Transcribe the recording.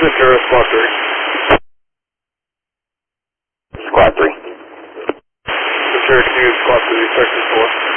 Ventura, Squad 3. Squad 3. Ventura 2, Squad 3, Section 4.